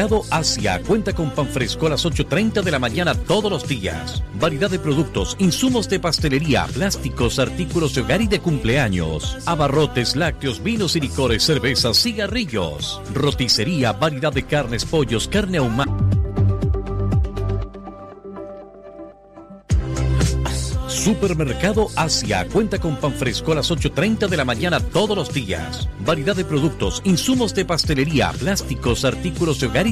Asia cuenta con pan fresco a las 8:30 de la mañana todos los días. Variedad de productos, insumos de pastelería, plásticos, artículos de hogar y de cumpleaños. Abarrotes, lácteos, vinos y licores, cervezas, cigarrillos. Roticería, variedad de carnes, pollos, carne ahumada. Supermercado Asia cuenta con pan fresco a las 8:30 de la mañana todos los días. Variedad de productos, insumos de pastelería, plásticos, artículos de hogar y